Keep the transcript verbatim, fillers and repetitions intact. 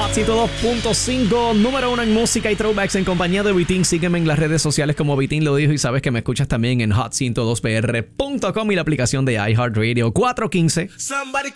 Hot ciento dos punto cinco, número uno en música y throwbacks en compañía de Vitín. Sígueme en las redes sociales como Vitín lo dijo y sabes que me escuchas también en hot ciento dos p r punto com y la aplicación de iHeartRadio. Cuatro quince. Somebody